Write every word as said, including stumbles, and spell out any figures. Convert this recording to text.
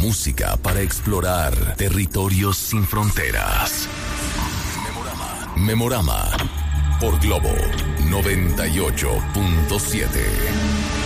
música para explorar territorios sin fronteras. Memorama. Memorama por Globo noventa y ocho punto siete.